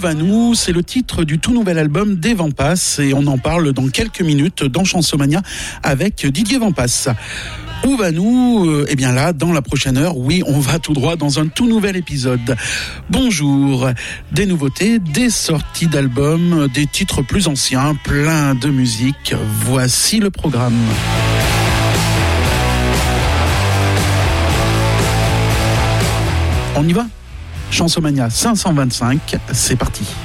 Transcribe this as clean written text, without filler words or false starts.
va-nous, c'est le titre du tout nouvel album des Vampas et on en parle dans quelques minutes dans Chansomania avec Didier Vampas. Où va-nous ? Eh bien là, dans la prochaine heure, oui, on va tout droit dans un tout nouvel épisode. Bonjour, des nouveautés, des sorties d'albums, des titres plus anciens, plein de musique. Voici le programme. On y va ? Chansomania 525, c'est parti.